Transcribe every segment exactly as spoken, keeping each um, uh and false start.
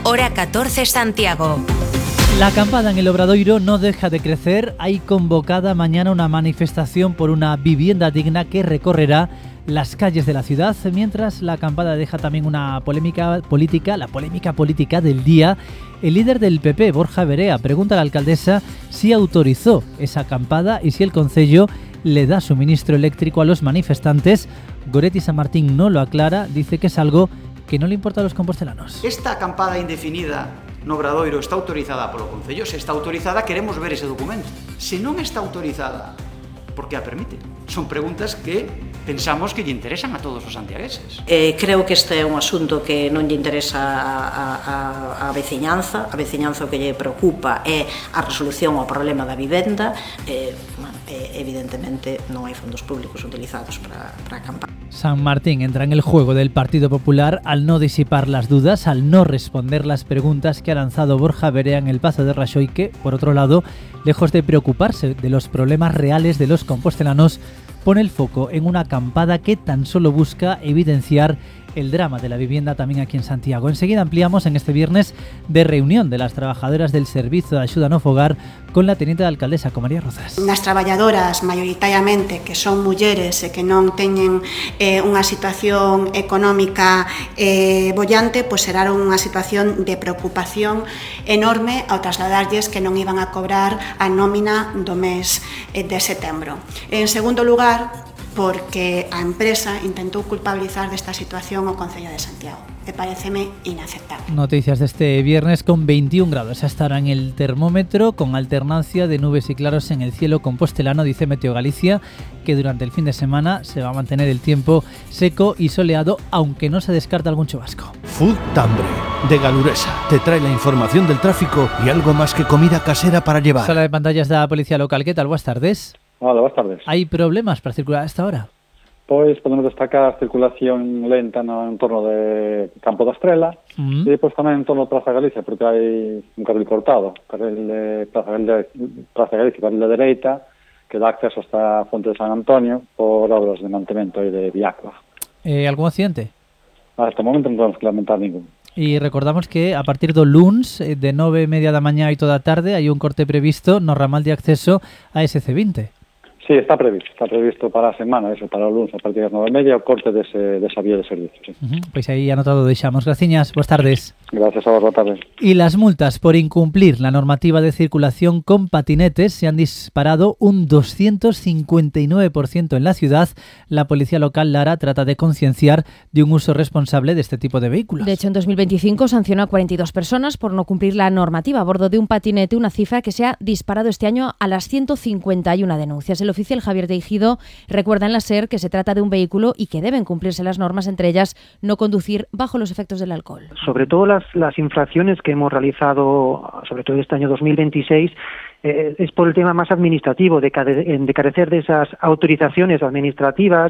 hora catorce Santiago. La acampada en el Obradoiro no deja de crecer. Hay convocada mañana una manifestación por una vivienda digna que recorrerá las calles de la ciudad, mientras la acampada deja también una polémica política, la polémica política del día. El líder del P P, Borja Verea, pregunta a la alcaldesa si autorizó esa acampada y si el concello le da suministro eléctrico a los manifestantes. Goretti San Martín no lo aclara, dice que es algo que no le importa a los compostelanos. Esta acampada indefinida no Obradoiro está autorizada polo Concello. Se está autorizada, queremos ver ese documento. Se non está autorizada, ¿por qué a permite? Son preguntas que pensamos que lle interesan a todos os santiagueses. Eh, creo que este é un asunto que non lle interesa a, a, a veciñanza. A veciñanza o que lle preocupa é a resolución ao problema da vivenda. Eh, eh, evidentemente non hai fondos públicos utilizados para, para acampar. San Martín entra en el juego del Partido Popular al no disipar las dudas, al no responder las preguntas que ha lanzado Borja Verea en el Pazo de Raxoi, que, por otro lado, lejos de preocuparse de los problemas reales de los compostelanos, pone el foco en una acampada que tan solo busca evidenciar el drama de la vivienda también aquí en Santiago. Enseguida ampliamos en este viernes de reunión de las trabajadoras del Servicio de Axuda no Fogar con la teniente de alcaldesa, con María Rozas. Nas traballadoras maioritariamente que son mulleres e que non teñen eh, unha situación económica eh, bollante, pois será unha situación de preocupación enorme ao trasladarlles que non iban a cobrar a nómina do mes eh, de setembro. En segundo lugar, porque a empresa intentou culpabilizar desta situación o Concello de Santiago. E pareceme inaceptable. Noticias de este viernes con veintiún grados. Estará en el termómetro con alternancia de nubes y claros en el cielo compostelano, dice Meteo Galicia, que durante el fin de semana se va a mantener el tiempo seco y soleado, aunque no se descarta algún chubasco. Food Tambre, de Galuresa, te trae la información del tráfico y algo más que comida casera para llevar. Sala de pantallas de la Policía Local, ¿qué tal? Buenas tardes. Hola, buenas tardes. ¿Hay problemas para circular a esta hora? Pois podemos destacar circulación lenta no entorno de Campo da Estrela mm. e depois tamén en torno de Praza Galicia, porque hai un carril cortado, carril de Praza Galicia, Praza Galicia, carril de dereita, que dá acceso hasta a Fonte de San Antonio por obras de mantemento e de viacua. Eh, ¿Algún accidente? Hasta o momento non podemos lamentar ningún. Y recordamos que a partir do luns, de nove e media da mañá e toda a tarde, hai un corte previsto no ramal de acceso a ese ce vinte. Sí, está previsto, está previsto para a semana, eso, para o lunes, a partir das nove e media, o corte dese, desa vía de servicio. Sí. Uh-huh. Pois aí anotado deixamos. Graciñas, boas tardes. Gracias a vos, boa tarde. Y las multas por incumplir la normativa de circulación con patinetes se han disparado un doscientos cincuenta y nueve por ciento en la ciudad. La policía local, Lara, trata de concienciar de un uso responsable de este tipo de vehículos. De hecho, en dos mil veinticinco sancionó a cuarenta y dos personas por no cumplir la normativa a bordo de un patinete, una cifra que se ha disparado este año a las ciento cincuenta y una denuncias. El oficial Javier Teijido recuerda en la SER que se trata de un vehículo y que deben cumplirse las normas, entre ellas no conducir bajo los efectos del alcohol. Sobre todo las, las infracciones que hemos realizado, sobre todo este año dos mil veintiséis, eh, es por el tema más administrativo, de, de carecer de esas autorizaciones administrativas,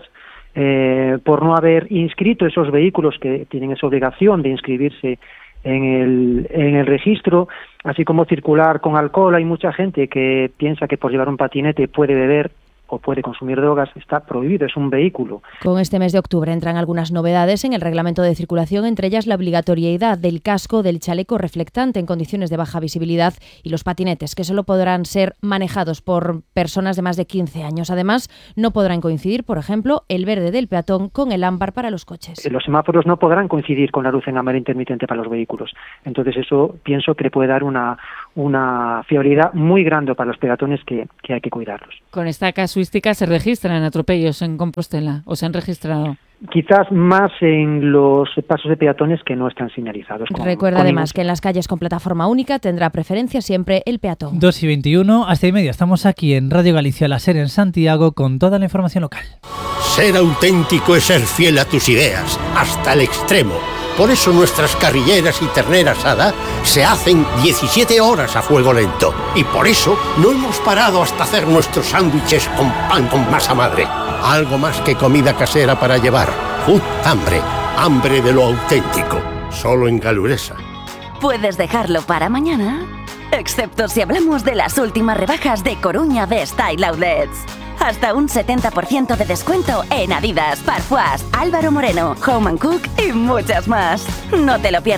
eh, por no haber inscrito esos vehículos que tienen esa obligación de inscribirse en el, en el registro, así como circular con alcohol. Hay mucha gente que piensa que por llevar un patinete puede beber o puede consumir drogas. Está prohibido, es un vehículo. Con este mes de octubre entran algunas novedades en el reglamento de circulación, entre ellas la obligatoriedad del casco, del chaleco reflectante en condiciones de baja visibilidad y los patinetes, que solo podrán ser manejados por personas de más de quince años. Además, no podrán coincidir, por ejemplo, el verde del peatón con el ámbar para los coches. Los semáforos no podrán coincidir con la luz en ámbar intermitente para los vehículos. Entonces eso pienso que le puede dar una, una fiabilidad muy grande para los peatones que, que hay que cuidarlos. Con esta casuística se registran atropellos en Compostela, o se han registrado. Quizás más en los pasos de peatones que no están señalizados. Con, Recuerda con además que en las calles con plataforma única tendrá preferencia siempre el peatón. dos y veintiuno, hasta y media. Estamos aquí en Radio Galicia, la SER en Santiago, con toda la información local. Ser auténtico es ser fiel a tus ideas, hasta el extremo. Por eso nuestras carrilleras y ternera asada se hacen diecisiete horas a fuego lento. Y por eso no hemos parado hasta hacer nuestros sándwiches con pan con masa madre. Algo más que comida casera para llevar. Food Tambre, hambre de lo auténtico. Solo en Galuresa. Puedes dejarlo para mañana, excepto si hablamos de las últimas rebajas de Coruña de Style Outlets. Hasta un setenta por ciento de descuento en Adidas, Parfois, Álvaro Moreno, Home and Cook y muchas más. No te lo pierdas.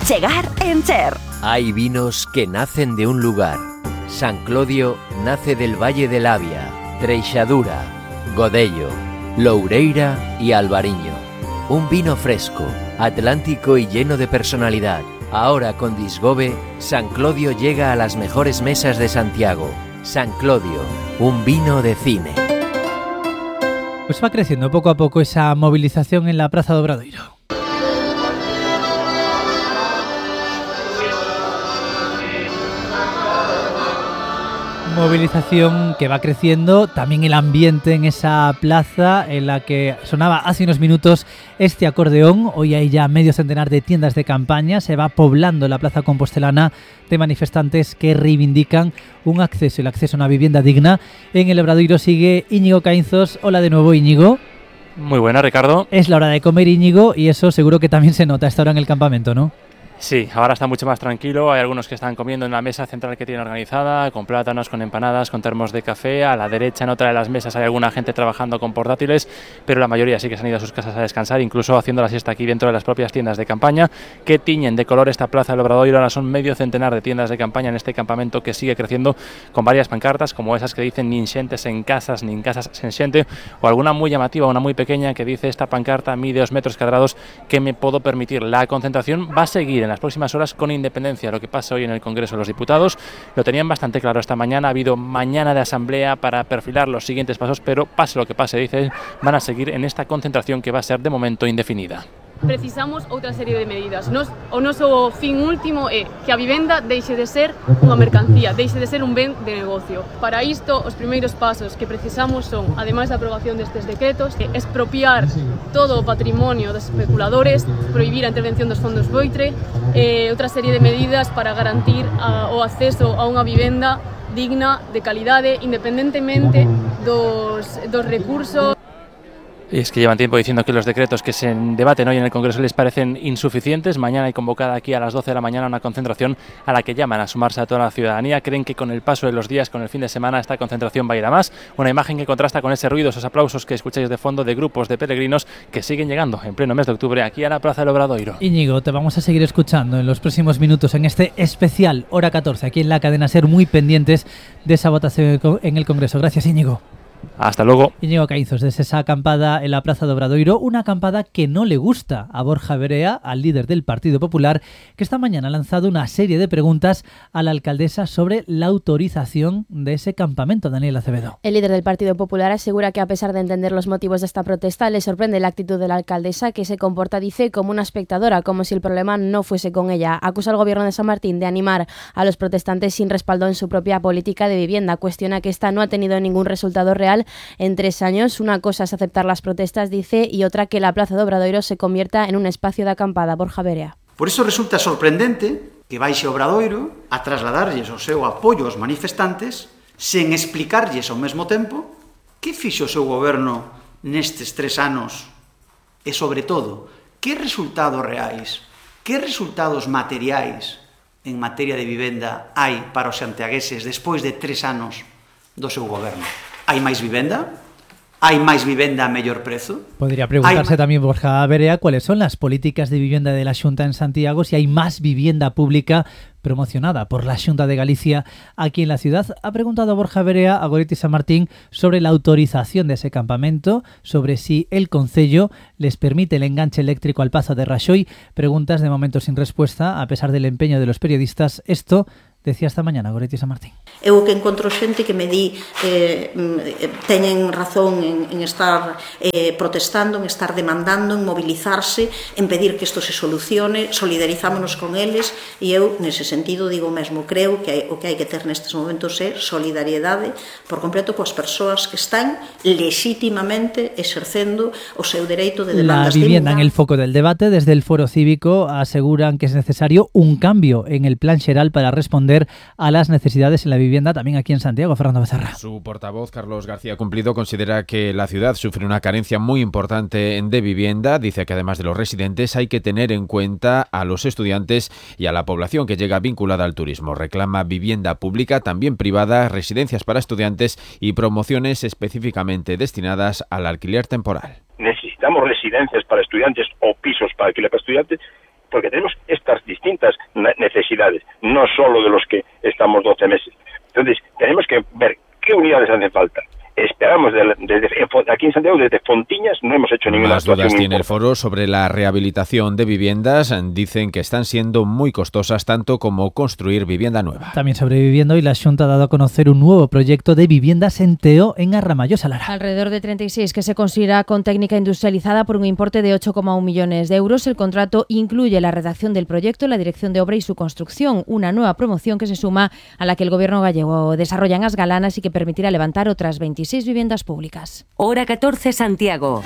Chegar en Cher. Hay vinos que nacen de un lugar. San Clodio nace del Valle de Labia, Treixadura, Godello, Loureira y Albariño. Un vino fresco, atlántico y lleno de personalidad. Ahora con Disgobe, San Clodio llega a las mejores mesas de Santiago. San Clodio, un vino de cine. Pues va creciendo poco a poco esa movilización en la Praza do Obradoiro. Movilización que va creciendo, también el ambiente en esa plaza en la que sonaba hace unos minutos este acordeón. Hoy hay ya medio centenar de tiendas de campaña, se va poblando la plaza compostelana de manifestantes que reivindican un acceso, el acceso a una vivienda digna. En el Obradoiro sigue Íñigo Caínzos. Hola de nuevo, Íñigo. Muy buena, Ricardo. Es la hora de comer, Íñigo, y eso seguro que también se nota a esta hora en el campamento, ¿no? Sí, ahora está mucho más tranquilo. Hay algunos que están comiendo en la mesa central que tienen organizada, con plátanos, con empanadas, con termos de café. A la derecha, en otra de las mesas, hay alguna gente trabajando con portátiles, pero la mayoría sí que se han ido a sus casas a descansar, incluso haciendo la siesta aquí dentro de las propias tiendas de campaña que tiñen de color esta plaza del Obradoiro. Ahora son medio centenar de tiendas de campaña en este campamento que sigue creciendo, con varias pancartas como esas que dicen "nin xentes en casas, nin casas sen xente", o alguna muy llamativa, una muy pequeña que dice "esta pancarta mide dos metros cuadrados, que me puedo permitir". La concentración va a seguir en las próximas horas con independencia de lo que pasa hoy en el Congreso de los Diputados. Lo tenían bastante claro esta mañana. Ha habido mañana de asamblea para perfilar los siguientes pasos, pero pase lo que pase, dicen, van a seguir en esta concentración que va a ser de momento indefinida. Precisamos outra serie de medidas. Nos, o noso fin último é que a vivenda deixe de ser unha mercancía, deixe de ser un ben de negocio. Para isto, os primeiros pasos que precisamos son, ademais da aprobación destes decretos, expropiar todo o patrimonio dos especuladores, prohibir a intervención dos fondos Boitre, e outra serie de medidas para garantir a, o acceso a unha vivenda digna, de calidade, independentemente dos, dos recursos. Y es que llevan tiempo diciendo que los decretos que se debaten hoy en el Congreso les parecen insuficientes. Mañana hay convocada aquí a las doce de la mañana una concentración a la que llaman a sumarse a toda la ciudadanía. Creen que con el paso de los días, con el fin de semana, esta concentración va a ir a más. Una imagen que contrasta con ese ruido, esos aplausos que escucháis de fondo de grupos de peregrinos que siguen llegando en pleno mes de octubre aquí a la Plaza del Obradoiro. Íñigo, te vamos a seguir escuchando en los próximos minutos en este especial Hora catorce aquí en la cadena SER, muy pendientes de esa votación en el Congreso. Gracias, Íñigo. Hasta luego. Íñigo Caínzos, desde esa acampada en la Plaza do Obradoiro, una acampada que no le gusta a Borja Verea, al líder del Partido Popular, que esta mañana ha lanzado una serie de preguntas a la alcaldesa sobre la autorización de ese campamento. Daniel Acevedo. El líder del Partido Popular asegura que, a pesar de entender los motivos de esta protesta, le sorprende la actitud de la alcaldesa, que se comporta, dice, como una espectadora, como si el problema no fuese con ella. Acusa al gobierno de San Martín de animar a los protestantes sin respaldo en su propia política de vivienda. Cuestiona que esta no ha tenido ningún resultado real en tres años. Una cosa es aceptar las protestas, dice, y otra que la Plaza do Obradoiro se convierta en un espacio de acampada. Borja Verea. Por iso resulta sorprendente que vaixe ao Obradoiro a trasladarlles o seu apoio aos manifestantes sen explicarlles ao mesmo tempo que fixo o seu goberno nestes tres anos e, sobre todo, que resultados reais, que resultados materiais en materia de vivenda hai para os santiagueses despois de tres anos do seu goberno. Hai máis vivenda? Hai máis vivenda a mellor prezo? Podría preguntarse hay... también Borja Verea cuáles son las políticas de vivienda de la Xunta en Santiago, si hay más vivienda pública promocionada por la Xunta de Galicia aquí en la ciudad. Ha preguntado a Borja Verea a Goretti San Martín sobre la autorización de ese campamento, sobre si el Concello les permite el enganche eléctrico al Pazo de Raxoi. Preguntas de momento sin respuesta, a pesar del empeño de los periodistas. Esto decía esta mañana Goretti San Martín. Eu que encontro xente que me di eh, teñen razón en, en estar eh, protestando, en estar demandando, en movilizarse, en pedir que isto se solucione, solidarizámonos con eles, e eu nese sentido digo mesmo, creo que hai, o que hai que ter nestes momentos é solidariedade por completo coas persoas que están legítimamente exercendo o seu dereito de demandas. La vivienda en el foco del debate. Desde el Foro Cívico aseguran que es necesario un cambio en el plan xeral para responder a las necesidades en la vivienda también aquí en Santiago. Fernando Becerra. Su portavoz, Carlos García Cumplido, considera que la ciudad sufre una carencia muy importante de vivienda. Dice que además de los residentes hay que tener en cuenta a los estudiantes y a la población que llega vinculada al turismo. Reclama vivienda pública, también privada, residencias para estudiantes y promociones específicamente destinadas al alquiler temporal. Necesitamos residencias para estudiantes o pisos para alquiler para estudiantes, porque tenemos estas distintas necesidades, no solo de los que estamos doce meses. Entonces, tenemos que ver qué unidades hacen falta. Esperamos desde, desde aquí en Santiago, desde Fontiñas, no hemos hecho ninguna Más actuación dudas tiene el importante. foro sobre la rehabilitación de viviendas. Dicen que están siendo muy costosas, tanto como construir vivienda nueva. También sobreviviendo, y la Xunta ha dado a conocer un nuevo proyecto de viviendas en Teo, en Arramallosa, Lara. Alrededor de treinta y seis, que se construirá con técnica industrializada por un importe de ocho coma uno millones de euros. El contrato incluye la redacción del proyecto, la dirección de obra y su construcción. Una nueva promoción que se suma a la que el gobierno gallego desarrolla en As Galanas y que permitirá levantar otras veintiséis viviendas públicas. Hora catorce, Santiago.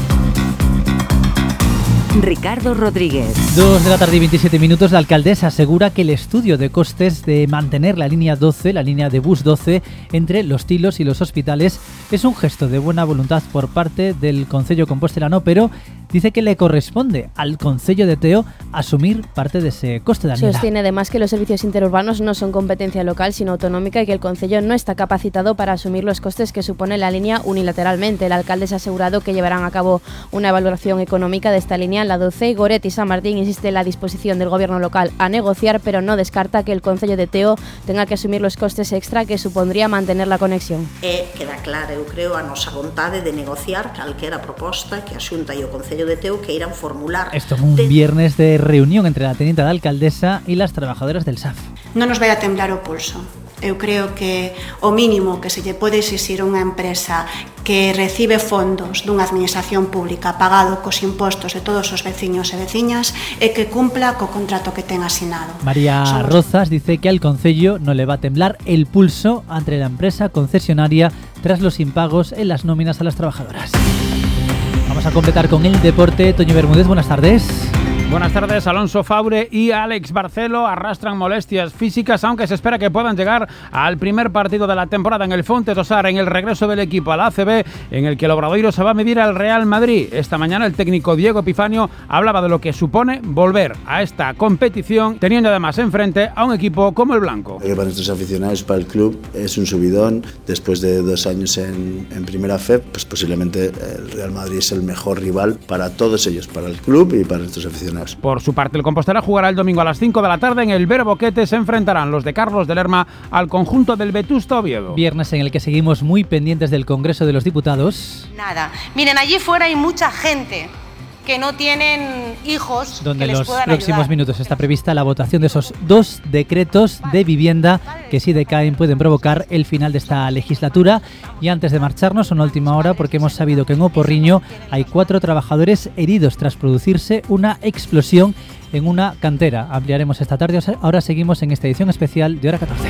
Ricardo Rodríguez. Dos de la tarde y veintisiete minutos. La alcaldesa asegura que el estudio de costes de mantener la línea doce, la línea de bus doce, entre Los Tilos y los Hospitales es un gesto de buena voluntad por parte del Concello compostelano, pero dice que le corresponde al Concello de Teo asumir parte de ese coste. Daniela. Sostiene además que los servicios interurbanos no son competencia local sino autonómica y que el Concello no está capacitado para asumir los costes que supone la línea unilateralmente. El alcalde se ha asegurado que llevarán a cabo una evaluación económica de esta línea en la doce. Goretti San Martín insiste en la disposición del gobierno local a negociar, pero no descarta que el Concello de Teo tenga que asumir los costes extra que supondría mantener la conexión. E queda clara, eu creo, a nosa vontade de negociar calquera proposta que a Xunta e o Concello de Teo queiran formular. Esto un de... viernes de reunión entre la teniente de alcaldesa y las trabajadoras del S A F. Non nos vai a temblar o pulso. Eu creo que o mínimo que se lle pode exixir a unha empresa que recibe fondos dunha administración pública pagado cos impostos de todos os veciños e veciñas é que cumpla co contrato que ten asinado. María Somos... Rozas dice que al Concello no le va a temblar el pulso ante la empresa concesionaria tras los impagos en las nóminas a las trabajadoras. Vamos a completar con el deporte. Toño Bermúdez, buenas tardes. Buenas tardes. Alonso Fabre y Alex Barcelo arrastran molestias físicas, aunque se espera que puedan llegar al primer partido de la temporada en el Fonte Tosar, en el regreso del equipo a la A C B, en el que el Obradoiro se va a medir al Real Madrid. Esta mañana el técnico Diego Epifanio hablaba de lo que supone volver a esta competición, teniendo además enfrente a un equipo como el Blanco. Para nuestros aficionados, para el club, es un subidón. Después de dos años en, en Primera F E P, pues posiblemente el Real Madrid es el mejor rival para todos ellos, para el club y para nuestros aficionados. Por su parte, el Compostela jugará el domingo a las cinco de la tarde en el Vero Boquete. Se enfrentarán los de Carlos de Lerma al conjunto del Vetusta Oviedo. Viernes en el que seguimos muy pendientes del Congreso de los Diputados. Nada. Miren, allí fuera hay mucha gente que no tienen hijos donde que en les los puedan próximos ayudar. minutos está prevista la votación de esos dos decretos de vivienda que, si decaen, pueden provocar el final de esta legislatura. Y antes de marcharnos, una última hora, porque hemos sabido que en Oporriño hay cuatro trabajadores heridos tras producirse una explosión en una cantera. Ampliaremos esta tarde. Ahora seguimos en esta edición especial de Hora catorce.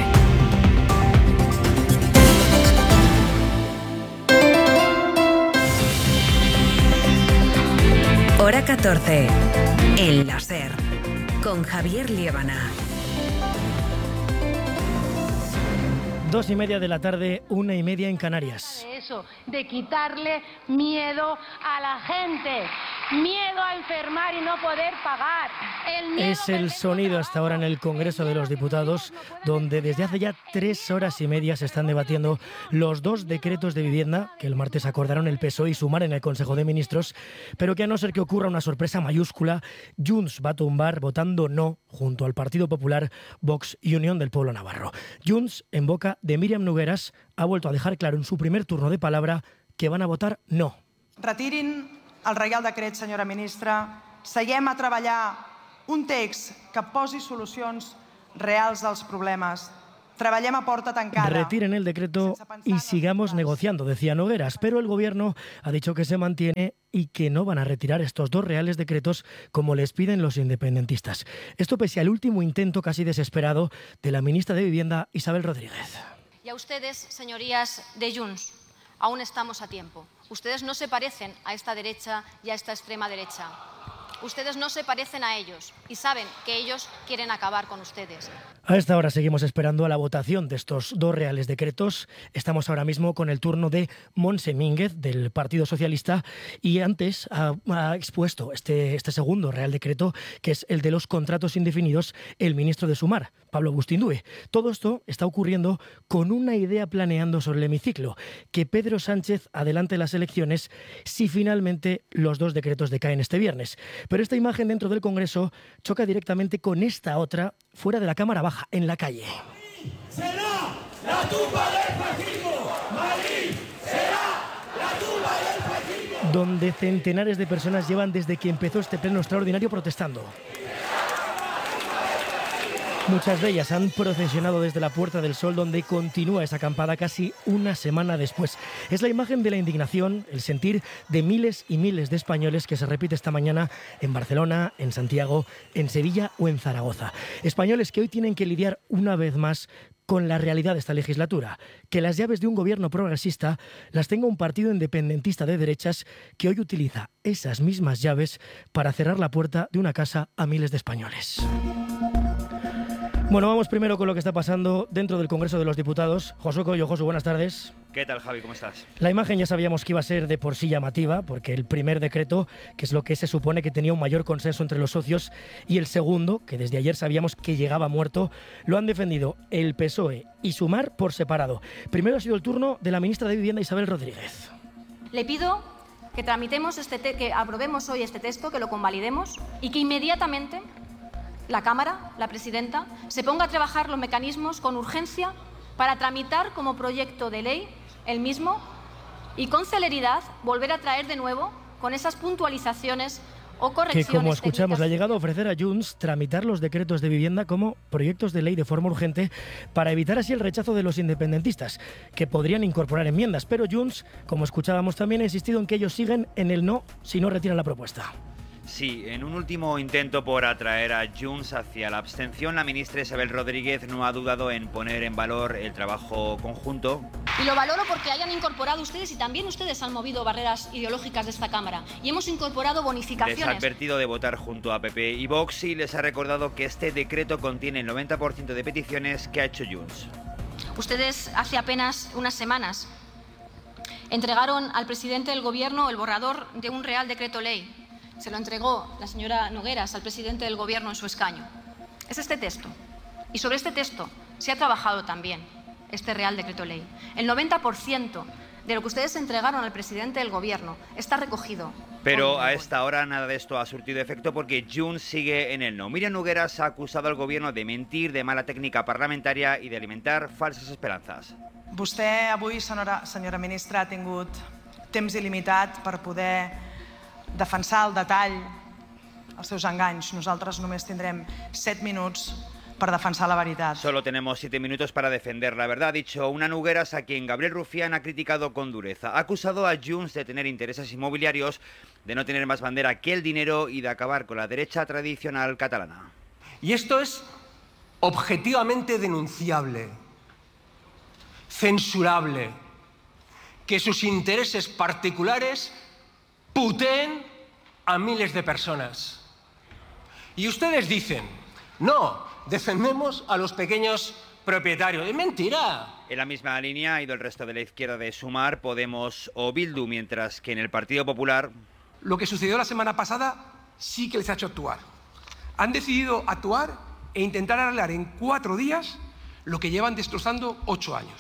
Hora catorce. El láser. Con Javier Liébana. Dos y media de la tarde, una y media en Canarias. Eso, de quitarle miedo a la gente. Miedo a enfermar y no poder pagar. El miedo es el sonido hasta ahora en el Congreso de los Diputados, donde desde hace ya tres horas y media se están debatiendo los dos decretos de vivienda que el martes acordaron el P S O E y Sumar en el Consejo de Ministros, pero que, a no ser que ocurra una sorpresa mayúscula, Junts va a tumbar votando no junto al Partido Popular, Vox y Unión del Pueblo Navarro. Junts, en boca de Míriam Nogueras, ha vuelto a dejar claro en su primer turno de palabra que van a votar no. Retirin el Reial Decret, senyora ministra, seguem a treballar un text que posi solucions reals als problemes. Treballem a porta tancada. Retiren el decreto y sigamos negociando, decía Nogueras, pero el gobierno ha dicho que se mantiene y que no van a retirar estos dos reales decretos como les piden los independentistas. Esto pese al último intento casi desesperado de la ministra de Vivienda, Isabel Rodríguez. Y a ustedes, señorías de Junts, aún estamos a tiempo. Ustedes no se parecen a esta derecha y a esta extrema derecha. Ustedes no se parecen a ellos y saben que ellos quieren acabar con ustedes. A esta hora seguimos esperando a la votación de estos dos reales decretos. Estamos ahora mismo con el turno de Montse Mínguez, del Partido Socialista, y antes ha, ha expuesto este, este segundo real decreto, que es el de los contratos indefinidos, el ministro de Sumar, Pablo Bustindué. Todo esto está ocurriendo con una idea planeando sobre el hemiciclo, que Pedro Sánchez adelante las elecciones si finalmente los dos decretos decaen este viernes. Pero esta imagen dentro del Congreso choca directamente con esta otra fuera de la Cámara Baja, en la calle. Será la tumba del fascismo. Madrid será la tumba del fascismo. Donde centenares de personas llevan desde que empezó este pleno extraordinario protestando. Muchas de ellas han procesionado desde la Puerta del Sol, donde continúa esa acampada casi una semana después. Es la imagen de la indignación, el sentir de miles y miles de españoles que se repite esta mañana en Barcelona, en Santiago, en Sevilla o en Zaragoza. Españoles que hoy tienen que lidiar una vez más con la realidad de esta legislatura, que las llaves de un gobierno progresista las tenga un partido independentista de derechas que hoy utiliza esas mismas llaves para cerrar la puerta de una casa a miles de españoles. Bueno, vamos primero con lo que está pasando dentro del Congreso de los Diputados. Josué Coello, Josu, buenas tardes. ¿Qué tal, Javi? ¿Cómo estás? La imagen ya sabíamos que iba a ser de por sí llamativa, porque el primer decreto, que es lo que se supone que tenía un mayor consenso entre los socios, y el segundo, que desde ayer sabíamos que llegaba muerto, lo han defendido el P S O E y Sumar por separado. Primero ha sido el turno de la ministra de Vivienda, Isabel Rodríguez. Le pido que tramitemos este te- que aprobemos hoy este texto, que lo convalidemos y que inmediatamente la Cámara, la presidenta, se ponga a trabajar los mecanismos con urgencia para tramitar como proyecto de ley el mismo y con celeridad volver a traer de nuevo con esas puntualizaciones o correcciones Que como escuchamos, técnicas. le ha llegado a ofrecer a Junts tramitar los decretos de vivienda como proyectos de ley de forma urgente para evitar así el rechazo de los independentistas, que podrían incorporar enmiendas. Pero Junts, como escuchábamos, también ha insistido en que ellos siguen en el no si no retiran la propuesta. Sí, en un último intento por atraer a Junts hacia la abstención, la ministra Isabel Rodríguez no ha dudado en poner en valor el trabajo conjunto. Y lo valoro porque hayan incorporado ustedes y también ustedes han movido barreras ideológicas de esta Cámara y hemos incorporado Les ha bonificaciones. advertido de votar junto a P P y Vox y les ha recordado que este decreto contiene el noventa por ciento de peticiones que ha hecho Junts. Ustedes hace apenas unas semanas entregaron al presidente del Gobierno el borrador de un Real Decreto Ley. Se lo entregó la señora Nogueras al presidente del Gobierno en su escaño. Es este texto. Y sobre este texto se ha trabajado también este Real Decreto Ley. El noventa por ciento de lo que ustedes entregaron al presidente del Gobierno está recogido. Pero a esta hora nada de esto ha surtido efecto porque Junts sigue en el no. Miriam Nogueras ha acusado al Gobierno de mentir, de mala técnica parlamentaria y de alimentar falsas esperanzas. Vostè avui, senyora, senyora ministra, ha tingut temps il·limitat per poder defensar al detall els seus enganys. Nosaltres només tindrem set minuts per defensar la veritat. Solo tenemos siete minutos para defender la verdad, ha dicho una Nogueras a quien Gabriel Rufián ha criticado con dureza. Ha acusado a Junts de tener intereses inmobiliarios, de no tener más bandera que el dinero y de acabar con la derecha tradicional catalana. Y esto es objetivamente denunciable, censurable, que sus intereses particulares puteen a miles de personas. Y ustedes dicen, no, defendemos a los pequeños propietarios. ¡Es mentira! En la misma línea ha ido el resto de la izquierda de Sumar, Podemos o Bildu, mientras que en el Partido Popular... Lo que sucedió la semana pasada sí que les ha hecho actuar. Han decidido actuar e intentar arreglar en cuatro días lo que llevan destrozando ocho años.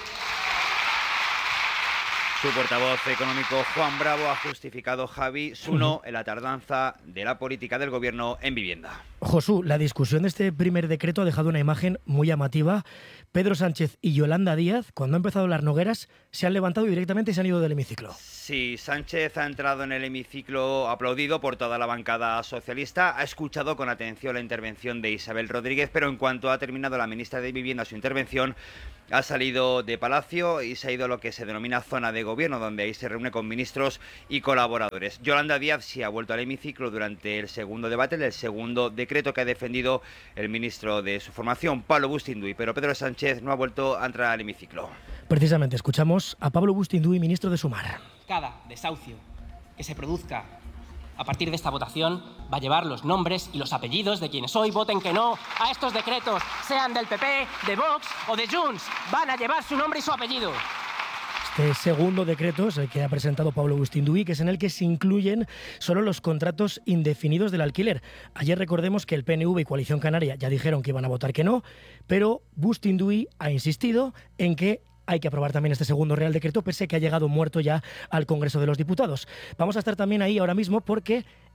Su portavoz económico, Juan Bravo, ha justificado, Javi, su no en la tardanza de la política del Gobierno en vivienda. Josu, la discusión de este primer decreto ha dejado una imagen muy llamativa. Pedro Sánchez y Yolanda Díaz, cuando han empezado las Nogueras, se han levantado y directamente se han ido del hemiciclo. Sí, Sánchez ha entrado en el hemiciclo aplaudido por toda la bancada socialista, ha escuchado con atención la intervención de Isabel Rodríguez, pero en cuanto ha terminado la ministra de Vivienda su intervención, ha salido de Palacio y se ha ido a lo que se denomina zona de gobierno, donde ahí se reúne con ministros y colaboradores. Yolanda Díaz sí ha vuelto al hemiciclo durante el segundo debate, el segundo decreto que ha defendido el ministro de su formación, Pablo Bustinduy, pero Pedro Sánchez no ha vuelto a entrar al hemiciclo. Precisamente escuchamos a Pablo Bustinduy, ministro de Sumar. Cada desahucio que se produzca a partir de esta votación va a llevar los nombres y los apellidos de quienes hoy voten que no a estos decretos, sean del P P, de Vox o de Junts. Van a llevar su nombre y su apellido. Este segundo decreto es el que ha presentado Pablo Bustinduy, que es en el que se incluyen solo los contratos indefinidos del alquiler. Ayer recordemos que el P N V y Coalición Canaria ya dijeron que iban a votar que no, pero Bustinduy ha insistido en que hay que aprobar también este segundo Real Decreto, pese a que ha llegado muerto ya al Congreso de los Diputados. Vamos a estar también ahí ahora mismo porque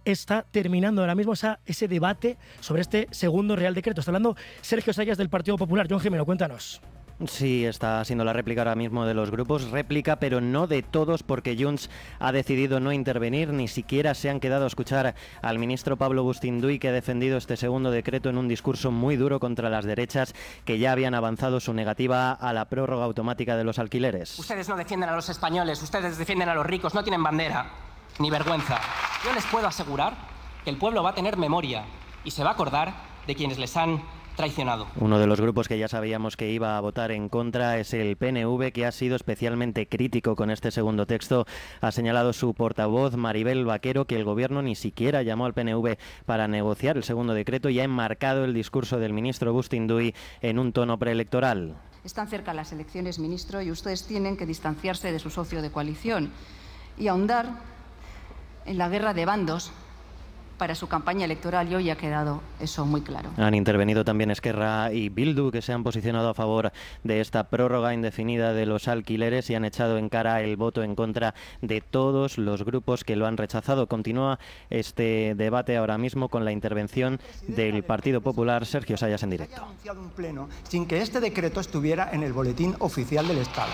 está terminando ahora mismo esa, ese debate sobre este segundo Real Decreto. Está hablando Sergio Sayas del Partido Popular. John Jimeno, cuéntanos. Sí, está siendo la réplica ahora mismo de los grupos, réplica pero no de todos, porque Junts ha decidido no intervenir, ni siquiera se han quedado a escuchar al ministro Pablo Bustinduy, que ha defendido este segundo decreto en un discurso muy duro contra las derechas que ya habían avanzado su negativa a la prórroga automática de los alquileres. Ustedes no defienden a los españoles, ustedes defienden a los ricos, no tienen bandera ni vergüenza. Yo les puedo asegurar que el pueblo va a tener memoria y se va a acordar de quienes les han traicionado. Uno de los grupos que ya sabíamos que iba a votar en contra es el P N V, que ha sido especialmente crítico con este segundo texto. Ha señalado su portavoz Maribel Vaquero que el gobierno ni siquiera llamó al P N V para negociar el segundo decreto y ha enmarcado el discurso del ministro Bustinduy en un tono preelectoral. Están cerca las elecciones, ministro, y ustedes tienen que distanciarse de su socio de coalición y ahondar en la guerra de bandos para su campaña electoral, y hoy ha quedado eso muy claro. Han intervenido también Esquerra y Bildu, que se han posicionado a favor de esta prórroga indefinida de los alquileres y han echado en cara el voto en contra de todos los grupos que lo han rechazado. Continúa este debate ahora mismo con la intervención del Partido Popular, Sergio Sayas, en directo. Se ha anunciado un pleno sin que este decreto estuviera en el boletín oficial del Estado.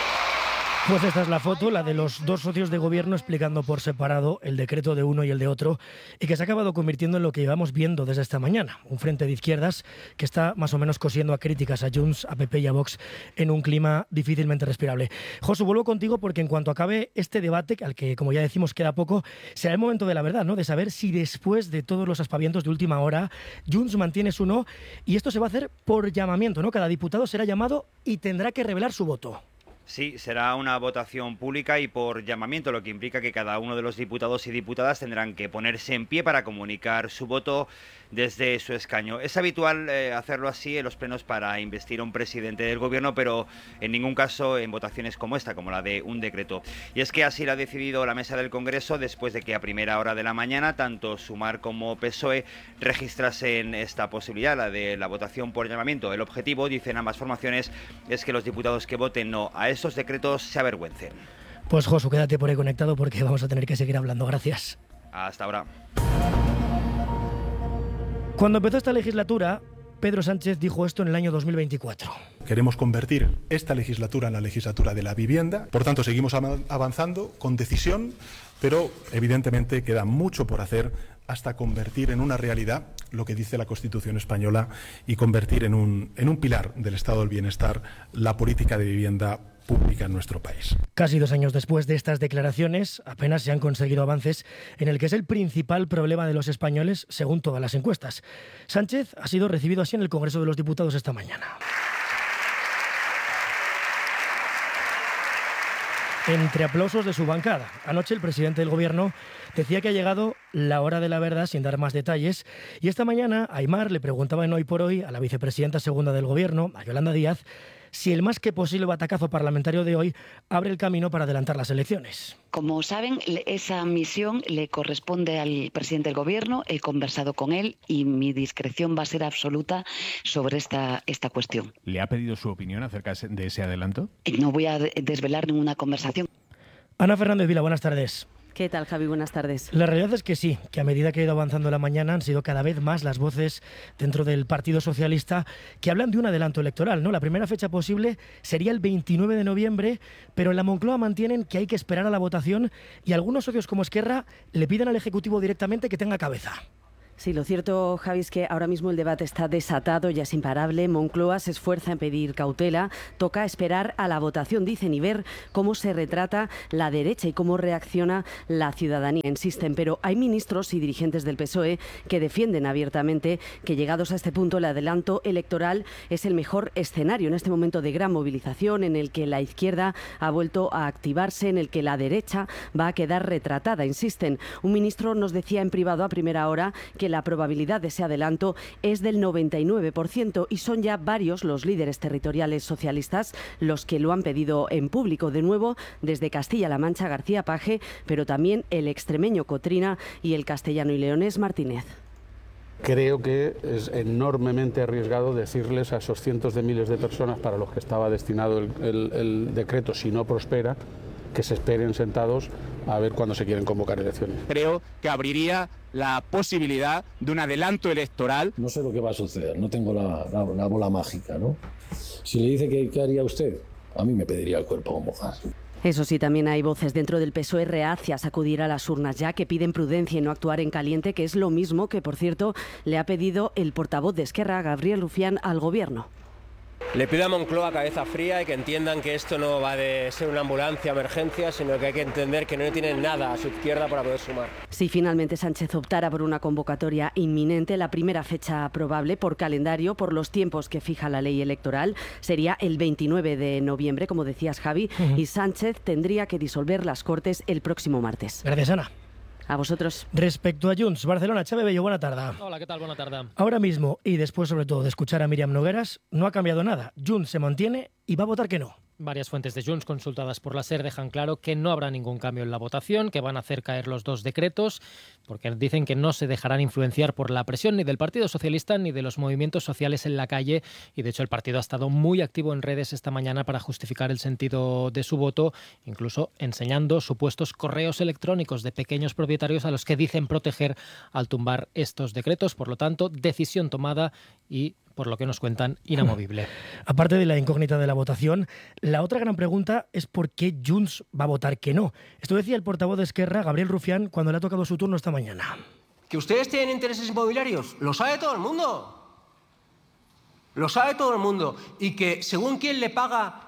Pues esta es la foto, la de los dos socios de gobierno explicando por separado el decreto de uno y el de otro, y que se ha acabado convirtiendo en lo que llevamos viendo desde esta mañana. Un frente de izquierdas que está más o menos cosiendo a críticas a Junts, a P P y a Vox en un clima difícilmente respirable. Josu, vuelvo contigo porque en cuanto acabe este debate, al que como ya decimos queda poco, será el momento de la verdad, ¿no? De saber si después de todos los aspavientos de última hora Junts mantiene su no, y esto se va a hacer por llamamiento, ¿no? Cada diputado será llamado y tendrá que revelar su voto. Sí, será una votación pública y por llamamiento, lo que implica que cada uno de los diputados y diputadas tendrán que ponerse en pie para comunicar su voto desde su escaño. Es habitual eh, hacerlo así en los plenos para investir a un presidente del gobierno, pero en ningún caso en votaciones como esta, como la de un decreto. Y es que así lo ha decidido la mesa del Congreso después de que a primera hora de la mañana tanto Sumar como P S O E registrasen esta posibilidad, la de la votación por llamamiento. El objetivo, dicen ambas formaciones, es que los diputados que voten no a estos decretos se avergüencen. Pues Josu, quédate por ahí conectado porque vamos a tener que seguir hablando. Gracias. Hasta ahora. Cuando empezó esta legislatura, Pedro Sánchez dijo esto en el año dos mil veinticuatro. Queremos convertir esta legislatura en la legislatura de la vivienda. Por tanto, seguimos avanzando con decisión, pero evidentemente queda mucho por hacer hasta convertir en una realidad lo que dice la Constitución española y convertir en un, en un pilar del Estado del Bienestar la política de vivienda pública en nuestro país. Casi dos años después de estas declaraciones, apenas se han conseguido avances en el que es el principal problema de los españoles, según todas las encuestas. Sánchez ha sido recibido así en el Congreso de los Diputados esta mañana. Entre aplausos de su bancada. Anoche el presidente del Gobierno decía que ha llegado la hora de la verdad sin dar más detalles, y esta mañana Aimar le preguntaba en Hoy por Hoy a la vicepresidenta segunda del Gobierno, a Yolanda Díaz, si el más que posible batacazo parlamentario de hoy abre el camino para adelantar las elecciones. Como saben, esa misión le corresponde al presidente del Gobierno, he conversado con él y mi discreción va a ser absoluta sobre esta, esta cuestión. ¿Le ha pedido su opinión acerca de ese adelanto? No voy a desvelar ninguna conversación. Ana Fernández Vila, buenas tardes. ¿Qué tal, Javi? Buenas tardes. La realidad es que sí, que a medida que ha ido avanzando la mañana han sido cada vez más las voces dentro del Partido Socialista que hablan de un adelanto electoral, ¿no? La primera fecha posible sería el veintinueve de noviembre, pero en la Moncloa mantienen que hay que esperar a la votación y algunos socios como Esquerra le piden al Ejecutivo directamente que tenga cabeza. Sí, lo cierto, Javi, es que ahora mismo el debate está desatado, ya es imparable. Moncloa se esfuerza en pedir cautela. Toca esperar a la votación, dicen, y ver cómo se retrata la derecha y cómo reacciona la ciudadanía. Insisten, pero hay ministros y dirigentes del P S O E que defienden abiertamente que llegados a este punto el adelanto electoral es el mejor escenario en este momento de gran movilización en el que la izquierda ha vuelto a activarse, en el que la derecha va a quedar retratada. Insisten, un ministro nos decía en privado a primera hora que la probabilidad de ese adelanto es del noventa y nueve por ciento y son ya varios los líderes territoriales socialistas los que lo han pedido en público. De nuevo, desde Castilla-La Mancha, García Paje, pero también el extremeño Cotrina y el castellano y leonés Martínez. Creo que es enormemente arriesgado decirles a esos cientos de miles de personas para los que estaba destinado el, el, el decreto, si no prospera, que se esperen sentados a ver cuándo se quieren convocar elecciones. Creo que abriría la posibilidad de un adelanto electoral. No sé lo que va a suceder, no tengo la, la, la bola mágica, ¿no? Si le dice que qué haría usted, a mí me pediría el cuerpo como mojar. Eso sí, también hay voces dentro del P S O E reacias a acudir a las urnas ya, que piden prudencia y no actuar en caliente, que es lo mismo que, por cierto, le ha pedido el portavoz de Esquerra, Gabriel Rufián, al Gobierno. Le pido a Moncloa cabeza fría y que entiendan que esto no va de ser una ambulancia emergencia, sino que hay que entender que no tienen nada a su izquierda para poder sumar. Si finalmente Sánchez optara por una convocatoria inminente, la primera fecha probable por calendario, por los tiempos que fija la ley electoral, sería el veintinueve de noviembre, como decías, Javi, uh-huh. y Sánchez tendría que disolver las Cortes el próximo martes. Gracias, Ana. A vosotros. Respecto a Junts, Barcelona, Xavi Bello, buena tarde. Hola, ¿qué tal? Buena tarde. Ahora mismo, y después sobre todo de escuchar a Míriam Nogueras, no ha cambiado nada. Junts se mantiene y va a votar que no. Varias fuentes de Junts consultadas por la SER dejan claro que no habrá ningún cambio en la votación, que van a hacer caer los dos decretos, porque dicen que no se dejarán influenciar por la presión ni del Partido Socialista ni de los movimientos sociales en la calle, y de hecho el partido ha estado muy activo en redes esta mañana para justificar el sentido de su voto, incluso enseñando supuestos correos electrónicos de pequeños propietarios a los que dicen proteger al tumbar estos decretos. Por lo tanto, decisión tomada y, por lo que nos cuentan, inamovible. Aparte de la incógnita de la votación, la otra gran pregunta es por qué Junts va a votar que no. Esto decía el portavoz de Esquerra, Gabriel Rufián, cuando le ha tocado su turno esta mañana. ¿Que ustedes tienen intereses inmobiliarios? Lo sabe todo el mundo. Lo sabe todo el mundo. Y que según quién le paga,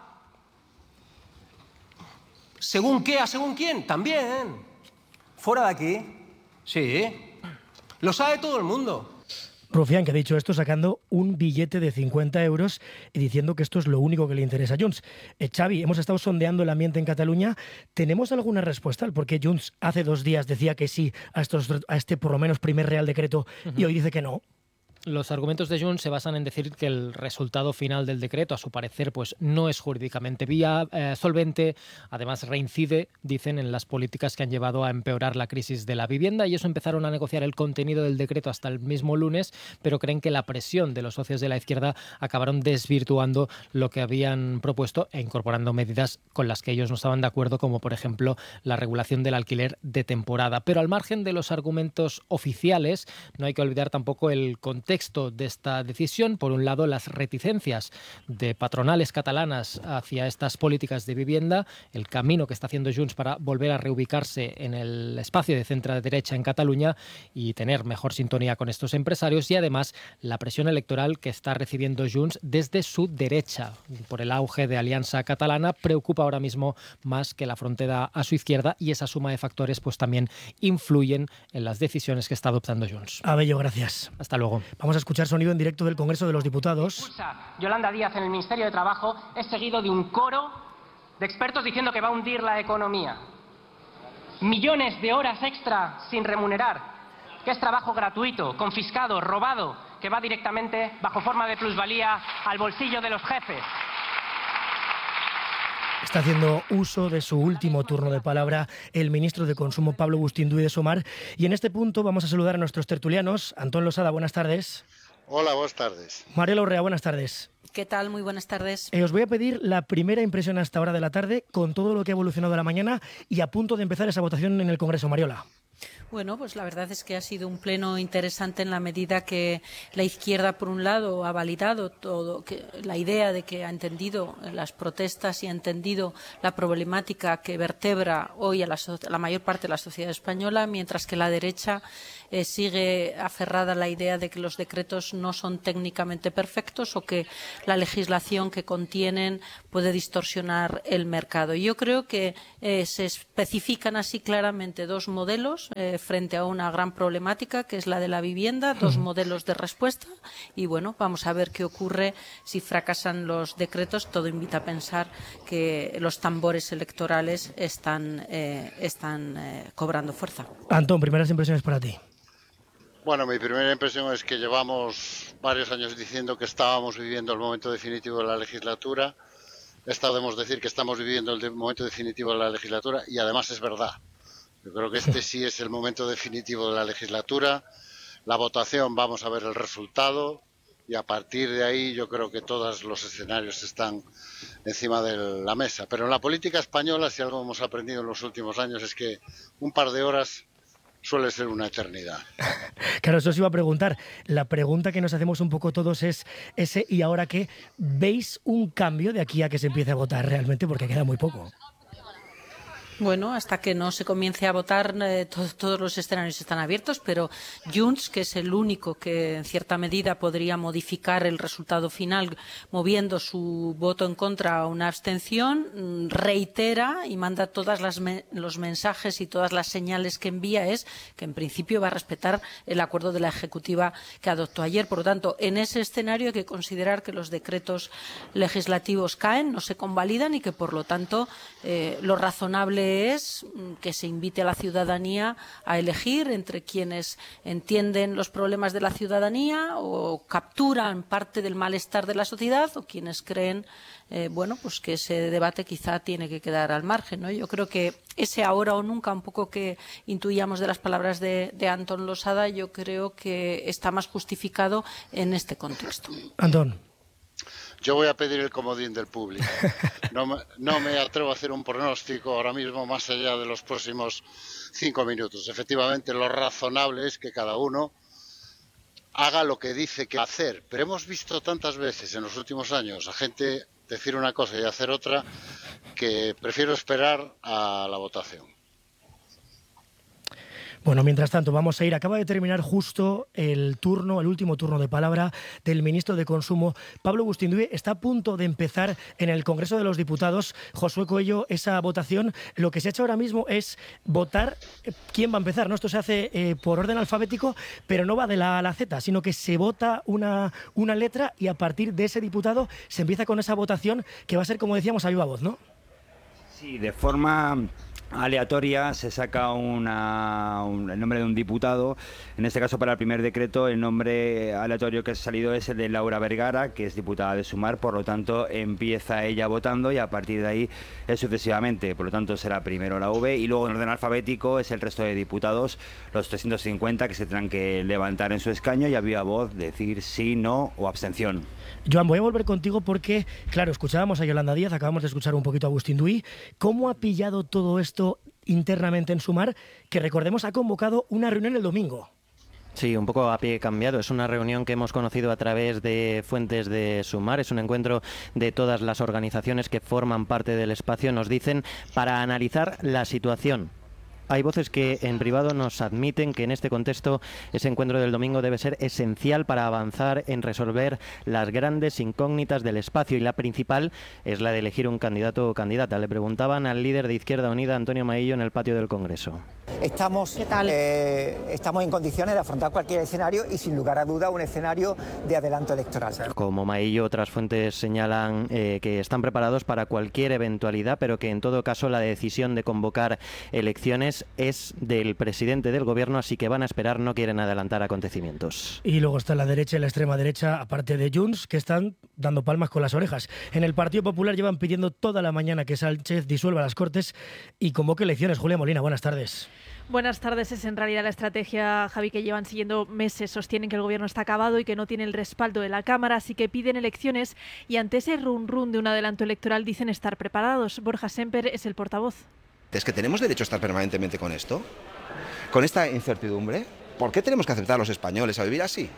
según qué, a según quién, también. Fuera de aquí. Sí. Lo sabe todo el mundo. Rufián, que ha dicho esto sacando un billete de cincuenta euros y diciendo que esto es lo único que le interesa a Junts. Eh, Xavi, hemos estado sondeando el ambiente en Cataluña. ¿Tenemos alguna respuesta al por qué Junts hace dos días decía que sí a, estos, a este por lo menos primer Real Decreto uh-huh. y hoy dice que no? Los argumentos de Junts se basan en decir que el resultado final del decreto, a su parecer, pues no es jurídicamente vía, eh, solvente. Además, reincide, dicen, en las políticas que han llevado a empeorar la crisis de la vivienda, y eso empezaron a negociar el contenido del decreto hasta el mismo lunes, pero creen que la presión de los socios de la izquierda acabaron desvirtuando lo que habían propuesto e incorporando medidas con las que ellos no estaban de acuerdo, como por ejemplo la regulación del alquiler de temporada. Pero al margen de los argumentos oficiales, no hay que olvidar tampoco el contexto Texto de esta decisión. Por un lado, las reticencias de patronales catalanas hacia estas políticas de vivienda, el camino que está haciendo Junts para volver a reubicarse en el espacio de centro-derecha en Cataluña y tener mejor sintonía con estos empresarios, y además la presión electoral que está recibiendo Junts desde su derecha. Por el auge de Alianza Catalana, preocupa ahora mismo más que la frontera a su izquierda, y esa suma de factores pues también influyen en las decisiones que está adoptando Junts. Abello, gracias. Hasta luego. Vamos a escuchar sonido en directo del Congreso de los Diputados. Yolanda Díaz en el Ministerio de Trabajo es seguido de un coro de expertos diciendo que va a hundir la economía. Millones de horas extra sin remunerar, que es trabajo gratuito, confiscado, robado, que va directamente, bajo forma de plusvalía, al bolsillo de los jefes. Está haciendo uso de su último turno de palabra el ministro de Consumo, Pablo Bustinduy de Sumar. Y en este punto vamos a saludar a nuestros tertulianos. Antón Losada, buenas tardes. Hola, buenas tardes. Mariela Urrea, buenas tardes. ¿Qué tal? Muy buenas tardes. Eh, os voy a pedir la primera impresión a esta hora de la tarde con todo lo que ha evolucionado la mañana y a punto de empezar esa votación en el Congreso. Mariola. Bueno, pues la verdad es que ha sido un pleno interesante en la medida que la izquierda, por un lado, ha validado todo, que, la idea de que ha entendido las protestas y ha entendido la problemática que vertebra hoy a la, la mayor parte de la sociedad española, mientras que la derecha eh, sigue aferrada a la idea de que los decretos no son técnicamente perfectos o que la legislación que contienen puede distorsionar el mercado. Yo creo que eh, se especifican así claramente dos modelos eh, frente a una gran problemática que es la de la vivienda, dos modelos de respuesta, y bueno, vamos a ver qué ocurre si fracasan los decretos. Todo invita a pensar que los tambores electorales están, eh, están eh, cobrando fuerza. Antón, primeras impresiones para ti. Bueno, mi primera impresión es que llevamos varios años diciendo que estábamos viviendo el momento definitivo de la legislatura. Esta podemos decir que estamos viviendo el momento definitivo de la legislatura, y además es verdad. Yo creo que este sí es el momento definitivo de la legislatura. La votación, vamos a ver el resultado. y a partir de ahí yo creo que todos los escenarios están encima de la mesa. Pero en la política española, si algo hemos aprendido en los últimos años, es que un par de horas suele ser una eternidad. Claro, eso os iba a preguntar. La pregunta que nos hacemos un poco todos es ese, ¿y ahora qué? ¿Veis un cambio de aquí a que se empiece a votar realmente? Porque queda muy poco. Bueno, hasta que no se comience a votar, eh, to todos los escenarios están abiertos, pero Junts, que es el único que en cierta medida podría modificar el resultado final moviendo su voto en contra a una abstención, reitera y manda todas las me los mensajes y todas las señales que envía es que en principio va a respetar el acuerdo de la Ejecutiva que adoptó ayer. Por lo tanto, en ese escenario hay que considerar que los decretos legislativos caen, no se convalidan y que, por lo tanto, eh, lo razonable es que se invite a la ciudadanía a elegir entre quienes entienden los problemas de la ciudadanía o capturan parte del malestar de la sociedad o quienes creen eh, bueno, pues que ese debate quizá tiene que quedar al margen, ¿no? Yo creo que ese ahora o nunca, un poco que intuíamos de las palabras de, de Antón Losada, yo creo que está más justificado en este contexto. Antón. Yo voy a pedir el comodín del público. No me, no me atrevo a hacer un pronóstico ahora mismo más allá de los próximos cinco minutos. Efectivamente, lo razonable es que cada uno haga lo que dice que va a hacer. Pero hemos visto tantas veces en los últimos años a gente decir una cosa y hacer otra que prefiero esperar a la votación. Bueno, mientras tanto, vamos a ir. Acaba de terminar justo el turno, el último turno de palabra del ministro de Consumo, Pablo Gustindui. Está a punto de empezar en el Congreso de los Diputados, Josué Coello, esa votación. Lo que se ha hecho ahora mismo es votar quién va a empezar, ¿no? Esto se hace eh, por orden alfabético, pero no va de la A a la Z, sino que se vota una, una letra y a partir de ese diputado se empieza con esa votación que va a ser, como decíamos, a viva voz, ¿no? Sí, de forma aleatoria se saca una, un, el nombre de un diputado. En este caso, para el primer decreto, el nombre aleatorio que ha salido es el de Laura Vergara, que es diputada de Sumar. Por lo tanto, empieza ella votando y a partir de ahí es sucesivamente. Por lo tanto, será primero la V y luego en orden alfabético es el resto de diputados, los trescientos cincuenta, que se tendrán que levantar en su escaño y a viva voz decir sí, no o abstención. Joan, voy a volver contigo porque, claro, escuchábamos a Yolanda Díaz, acabamos de escuchar un poquito a Gustindui. ¿Cómo ha pillado todo esto internamente en Sumar, que recordemos ha convocado una reunión el domingo? Sí, un poco a pie cambiado. Es una reunión que hemos conocido a través de fuentes de Sumar. Es un encuentro de todas las organizaciones que forman parte del espacio, nos dicen, para analizar la situación. Hay voces que en privado nos admiten que en este contexto ese encuentro del domingo debe ser esencial para avanzar en resolver las grandes incógnitas del espacio y la principal es la de elegir un candidato o candidata. Le preguntaban al líder de Izquierda Unida, Antonio Maillo, en el patio del Congreso. Estamos, eh, estamos en condiciones de afrontar cualquier escenario y sin lugar a duda un escenario de adelanto electoral. Como Maillo, otras fuentes señalan eh, que están preparados para cualquier eventualidad, pero que en todo caso la decisión de convocar elecciones es del presidente del gobierno, así que van a esperar, no quieren adelantar acontecimientos. Y luego está la derecha y la extrema derecha, aparte de Junts, que están dando palmas con las orejas. En el Partido Popular llevan pidiendo toda la mañana que Sánchez disuelva las Cortes y convoque elecciones. Julia Molina, buenas tardes. Buenas tardes. Es en realidad la estrategia, Javi, que llevan siguiendo meses. Sostienen que el gobierno está acabado y que no tiene el respaldo de la Cámara, así que piden elecciones y ante ese run run de un adelanto electoral dicen estar preparados. Borja Semper es el portavoz. ¿Es que tenemos derecho a estar permanentemente con esto? ¿Con esta incertidumbre? ¿Por qué tenemos que aceptar los españoles a vivir así?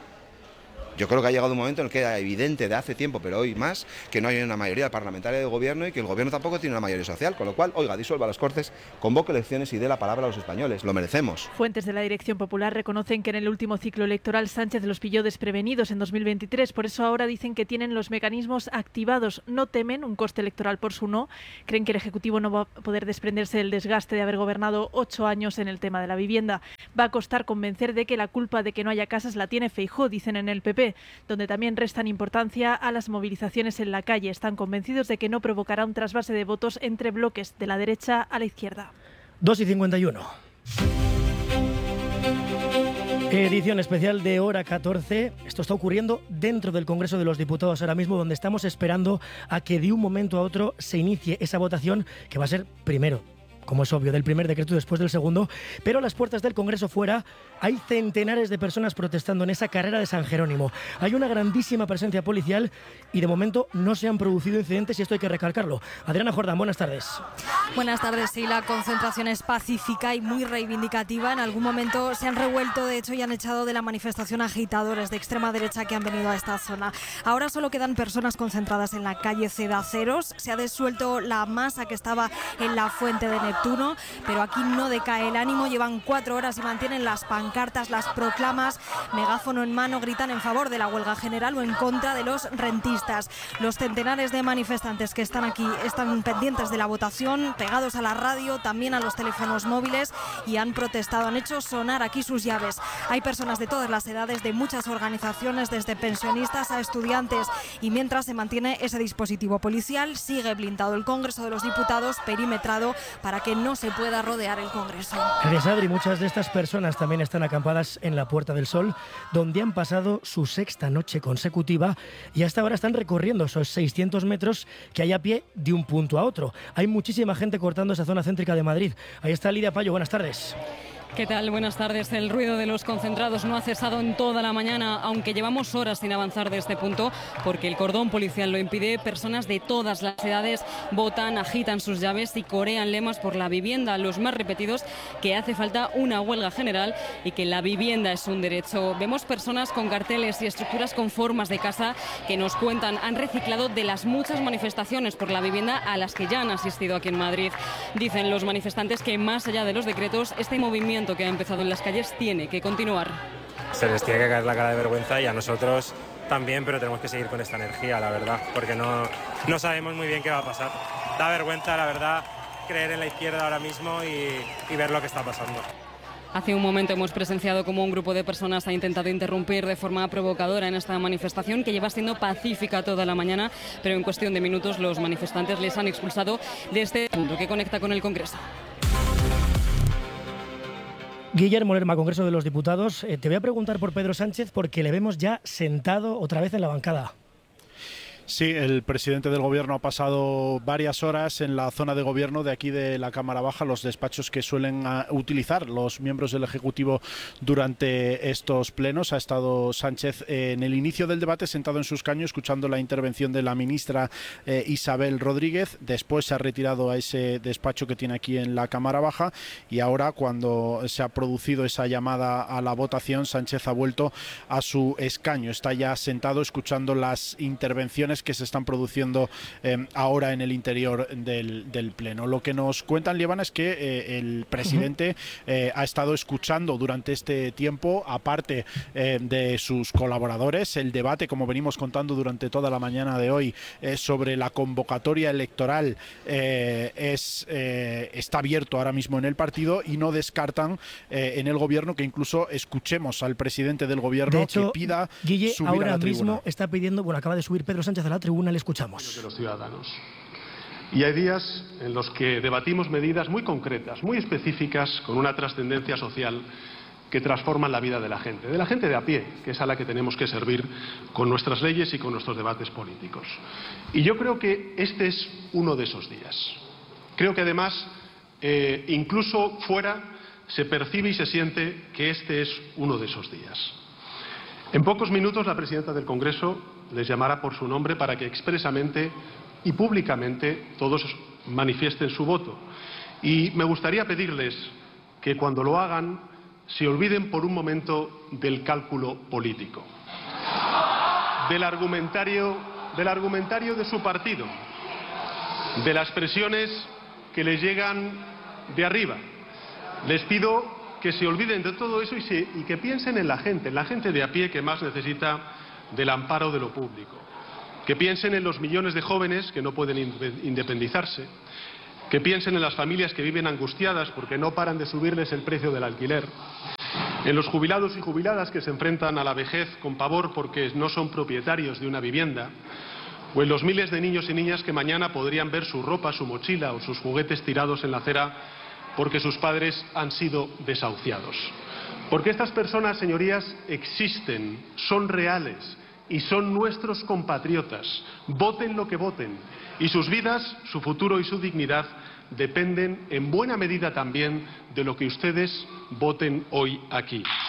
Yo creo que ha llegado un momento en el que era evidente de hace tiempo, pero hoy más, que no hay una mayoría parlamentaria del gobierno y que el gobierno tampoco tiene una mayoría social, con lo cual, oiga, disuelva las Cortes, convoque elecciones y dé la palabra a los españoles, lo merecemos. Fuentes de la Dirección Popular reconocen que en el último ciclo electoral Sánchez los pilló desprevenidos en dos mil veintitrés, por eso ahora dicen que tienen los mecanismos activados, no temen un coste electoral por su no, creen que el Ejecutivo no va a poder desprenderse del desgaste de haber gobernado ocho años en el tema de la vivienda. Va a costar convencer de que la culpa de que no haya casas la tiene Feijóo, dicen en el P P, donde también restan importancia a las movilizaciones en la calle. Están convencidos de que no provocará un trasvase de votos entre bloques de la derecha a la izquierda. dos y cincuenta y uno. Edición especial de Hora catorce. Esto está ocurriendo dentro del Congreso de los Diputados ahora mismo, donde estamos esperando a que de un momento a otro se inicie esa votación que va a ser primero como es obvio, del primer decreto después del segundo, pero a las puertas del Congreso fuera hay centenares de personas protestando en esa carrera de San Jerónimo. Hay una grandísima presencia policial y de momento no se han producido incidentes y esto hay que recalcarlo. Adriana Jordán, buenas tardes. Buenas tardes, sí, la concentración es pacífica y muy reivindicativa. En algún momento se han revuelto, de hecho, y han echado de la manifestación agitadores de extrema derecha que han venido a esta zona. Ahora solo quedan personas concentradas en la calle Cedaceros. Se ha desuelto la masa que estaba en la fuente de Neptuno, pero aquí no decae el ánimo. Llevan cuatro horas y mantienen las pancartas, las proclamas, megáfono en mano, gritan en favor de la huelga general o en contra de los rentistas. Los centenares de manifestantes que están aquí están pendientes de la votación, pegados a la radio, también a los teléfonos móviles, y han protestado, han hecho sonar aquí sus llaves. Hay personas de todas las edades, de muchas organizaciones, desde pensionistas a estudiantes, y mientras se mantiene ese dispositivo policial, sigue blindado el Congreso de los Diputados, perimetrado para que no se pueda rodear el Congreso. Gracias, Adri. Muchas de estas personas también están acampadas en la Puerta del Sol, donde han pasado su sexta noche consecutiva y hasta ahora están recorriendo esos seiscientos metros que hay a pie de un punto a otro. Hay muchísima gente cortando esa zona céntrica de Madrid. Ahí está Lidia Payo, buenas tardes. ¿Qué tal? Buenas tardes. El ruido de los concentrados no ha cesado en toda la mañana, aunque llevamos horas sin avanzar de este punto, porque el cordón policial lo impide. Personas de todas las edades votan, agitan sus llaves y corean lemas por la vivienda. Los más repetidos, que hace falta una huelga general y que la vivienda es un derecho. Vemos personas con carteles y estructuras con formas de casa que nos cuentan, han reciclado de las muchas manifestaciones por la vivienda a las que ya han asistido aquí en Madrid. Dicen los manifestantes que más allá de los decretos, este movimiento que ha empezado en las calles tiene que continuar. Se les tiene que caer la cara de vergüenza y a nosotros también, pero tenemos que seguir con esta energía, la verdad, porque no, no sabemos muy bien qué va a pasar. Da vergüenza, la verdad, creer en la izquierda ahora mismo y, y ver lo que está pasando. Hace un momento hemos presenciado cómo un grupo de personas ha intentado interrumpir de forma provocadora en esta manifestación que lleva siendo pacífica toda la mañana, pero en cuestión de minutos los manifestantes les han expulsado de este punto que conecta con el Congreso. Guillermo Lerma, Congreso de los Diputados. Eh, te voy a preguntar por Pedro Sánchez porque le vemos ya sentado otra vez en la bancada. Sí, el presidente del Gobierno ha pasado varias horas en la zona de gobierno de aquí de la Cámara Baja, los despachos que suelen utilizar los miembros del Ejecutivo durante estos plenos. Ha estado Sánchez en el inicio del debate sentado en su escaño escuchando la intervención de la ministra eh, Isabel Rodríguez. Después se ha retirado a ese despacho que tiene aquí en la Cámara Baja y ahora, cuando se ha producido esa llamada a la votación, Sánchez ha vuelto a su escaño. Está ya sentado escuchando las intervenciones que se están produciendo eh, ahora en el interior del, del Pleno. Lo que nos cuentan, Lievana, es que eh, el presidente eh, ha estado escuchando durante este tiempo, aparte eh, de sus colaboradores, el debate, como venimos contando durante toda la mañana de hoy, eh, sobre la convocatoria electoral eh, es, eh, está abierto ahora mismo en el partido y no descartan eh, en el Gobierno que incluso escuchemos al presidente del Gobierno, de hecho, que pida Guille, subir ahora a la tribuna. mismo está pidiendo, bueno, acaba de subir Pedro Sánchez a la tribuna, le escuchamos. De los ciudadanos. Y hay días en los que debatimos medidas muy concretas, muy específicas, con una trascendencia social que transforman la vida de la gente, de la gente de a pie, que es a la que tenemos que servir con nuestras leyes y con nuestros debates políticos. Y yo creo que este es uno de esos días. Creo que además, eh, incluso fuera, se percibe y se siente que este es uno de esos días. En pocos minutos la presidenta del Congreso les llamará por su nombre para que expresamente y públicamente todos manifiesten su voto. Y me gustaría pedirles que cuando lo hagan se olviden por un momento del cálculo político, del argumentario, del argumentario de su partido, de las presiones que les llegan de arriba. Les pido que se olviden de todo eso y, se, y que piensen en la gente, en la gente de a pie que más necesita del amparo de lo público. Que piensen en los millones de jóvenes que no pueden independizarse. Que piensen en las familias que viven angustiadas porque no paran de subirles el precio del alquiler. En los jubilados y jubiladas que se enfrentan a la vejez con pavor porque no son propietarios de una vivienda. O en los miles de niños y niñas que mañana podrían ver su ropa, su mochila o sus juguetes tirados en la acera porque sus padres han sido desahuciados. Porque estas personas, señorías, existen, son reales y son nuestros compatriotas. Voten lo que voten y sus vidas, su futuro y su dignidad dependen en buena medida también de lo que ustedes voten hoy aquí.